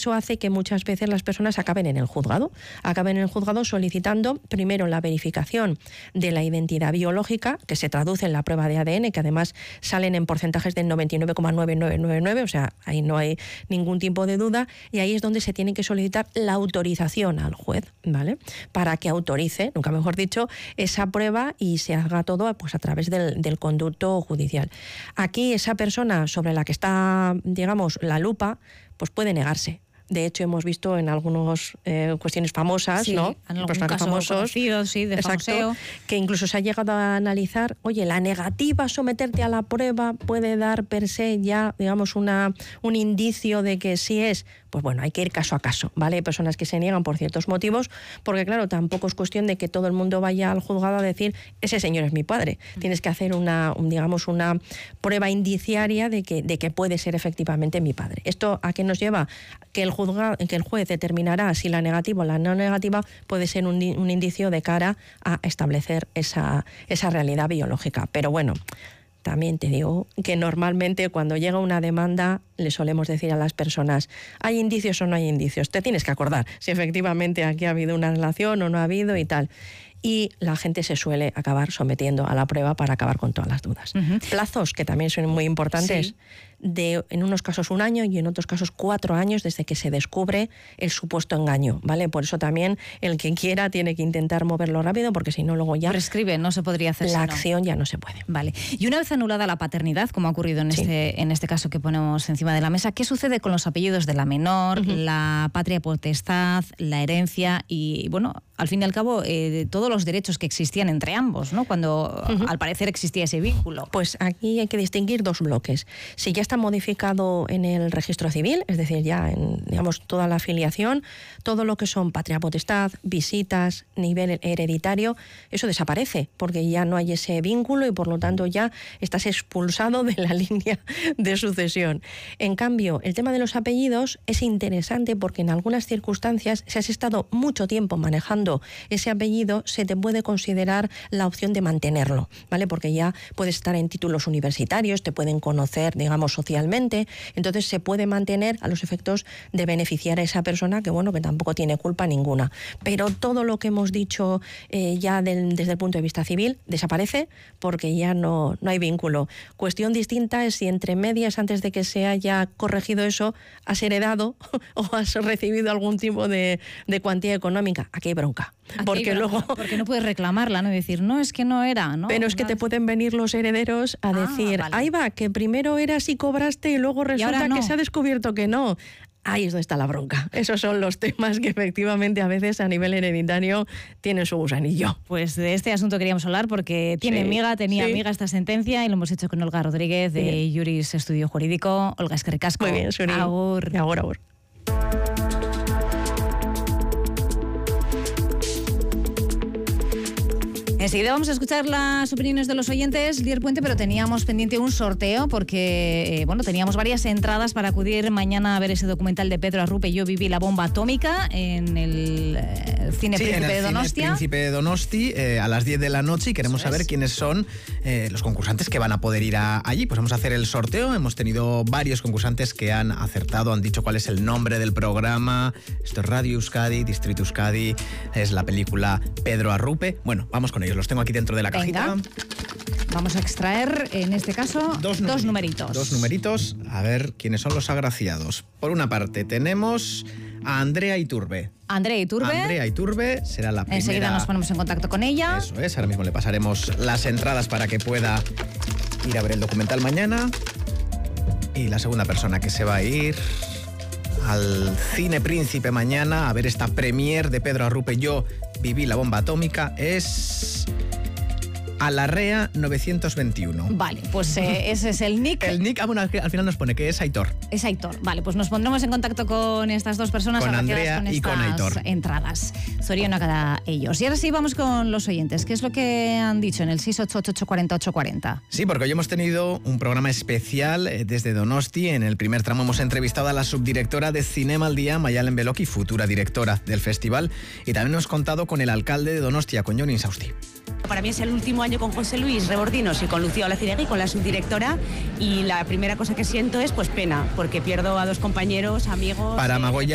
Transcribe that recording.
eso hace que muchas veces las personas acaben en el juzgado solicitando primero la verificación de la identidad biológica, que se traduce en la prueba de ADN, que además salen en porcentajes del 99,9999, o sea, ahí no hay ningún tipo de duda, y ahí es donde se tiene que solicitar la autorización al juez, ¿vale? Para que autorice, nunca mejor dicho, esa prueba y se haga todo pues a través del conducto judicial. Aquí esa persona sobre la que está, digamos, la lupa, pues puede negarse. De hecho, hemos visto en algunas cuestiones famosas, sí, ¿no? En algún caso conocido, sí, de famoseo. Que incluso se ha llegado a analizar, oye, la negativa a someterte a la prueba puede dar per se ya, digamos, un indicio de que sí es. Pues bueno, hay que ir caso a caso, ¿vale? Hay personas que se niegan por ciertos motivos, porque claro, tampoco es cuestión de que todo el mundo vaya al juzgado a decir, ese señor es mi padre. Tienes que hacer una prueba indiciaria de que puede ser efectivamente mi padre. ¿Esto a qué nos lleva? Que el juez determinará si la negativa o la no negativa puede ser un indicio de cara a establecer esa realidad biológica. Pero bueno, también te digo que normalmente cuando llega una demanda le solemos decir a las personas, ¿hay indicios o no hay indicios? Te tienes que acordar si efectivamente aquí ha habido una relación o no ha habido y tal. Y la gente se suele acabar sometiendo a la prueba para acabar con todas las dudas. Plazos que también son muy importantes, en unos casos 1 año y en otros casos 4 años desde que se descubre el supuesto engaño, ¿vale? Por eso también el que quiera tiene que intentar moverlo rápido, porque si no luego ya prescribe, no se podría hacer. La acción ya no se puede. Vale. Y una vez anulada la paternidad, como ha ocurrido en este caso que ponemos encima de la mesa, ¿qué sucede con los apellidos de la menor, la patria potestad, la herencia y, bueno, al fin y al cabo, todos los derechos que existían entre ambos, ¿no? Cuando al parecer existía ese vínculo? Pues aquí hay que distinguir 2 bloques. Si ya está modificado en el registro civil, es decir, ya en, digamos, toda la afiliación, todo lo que son patria potestad, visitas, nivel hereditario, eso desaparece, porque ya no hay ese vínculo y por lo tanto ya estás expulsado de la línea de sucesión. En cambio, el tema de los apellidos es interesante porque en algunas circunstancias, si has estado mucho tiempo manejando ese apellido, se te puede considerar la opción de mantenerlo, ¿vale? Porque ya puedes estar en títulos universitarios, te pueden conocer, digamos, socialmente, entonces se puede mantener a los efectos de beneficiar a esa persona que, bueno, que tampoco tiene culpa ninguna. Pero todo lo que hemos dicho ya desde el punto de vista civil desaparece porque ya no hay vínculo. Cuestión distinta es si entre medias, antes de que se haya corregido eso, has heredado o has recibido algún tipo de cuantía económica. Aquí hay bronca. Porque no puedes reclamarla, ¿no? Y decir, no, es que no era, ¿no? Pero es que te pueden venir los herederos a decir, vale, ahí va, que primero eras y cobraste y luego resulta que se ha descubierto que no. Ahí es donde está la bronca. Esos son los temas que efectivamente a veces a nivel hereditario tienen su gusanillo. Pues de este asunto queríamos hablar porque tenía miga esta sentencia y lo hemos hecho con Olga Rodríguez de Juris Estudio Jurídico. Olga, eskerrik asko. Muy bien, Suri. Agur. Agur. Enseguida vamos a escuchar las opiniones de los oyentes, Lier Puente, pero teníamos pendiente un sorteo porque, teníamos varias entradas para acudir mañana a ver ese documental de Pedro Arrupe, Yo viví la bomba atómica, en el Cine Príncipe de Donostia. Cine Príncipe de Donosti, a las 10 de la noche, y queremos saber quiénes son los concursantes que van a poder ir allí. Pues vamos a hacer el sorteo. Hemos tenido varios concursantes que han acertado, han dicho cuál es el nombre del programa. Esto es Radio Euskadi, Distrito Euskadi, es la película Pedro Arrupe. Bueno, vamos con ellos. Los tengo aquí dentro de la cajita. Vamos a extraer, en este caso, dos numeritos. 2 numeritos. A ver quiénes son los agraciados. Por una parte, tenemos a Andrea Iturbe. Andrea Iturbe será la primera. Enseguida nos ponemos en contacto con ella. Eso es, ahora mismo le pasaremos las entradas para que pueda ir a ver el documental mañana. Y la segunda persona que se va a ir al Cine Príncipe mañana a ver esta premier de Pedro Arrupe, Yo viví la bomba atómica, es Alarrea 921. Vale, pues ese es el nick. El nick, al final nos pone que es Aitor. Es Aitor. Vale, pues nos pondremos en contacto con estas 2 personas. Con Andrea y con Aitor. Entradas. Zorionak a ellos. Y ahora sí vamos con los oyentes. ¿Qué es lo que han dicho en el 688-840-840? Sí, porque hoy hemos tenido un programa especial desde Donosti. En el primer tramo hemos entrevistado a la subdirectora de Cinema al Día, Mayalen Beloki, futura directora del festival. Y también hemos contado con el alcalde de Donostia, con Jon Insausti. Para mí es el último año con José Luis Rebordinos y con Lucía Olaciregui, con la subdirectora, y la primera cosa que siento es pues pena, porque pierdo a 2 compañeros, amigos. Para Magoya